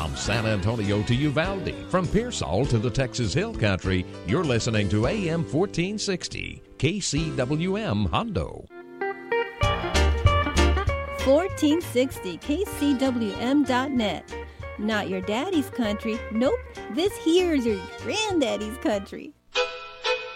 From San Antonio to Uvalde, from Pearsall to the Texas Hill Country, you're listening to AM 1460, KCWM Hondo. 1460 KCWM.net. Not your daddy's country. Nope, this here's your granddaddy's country.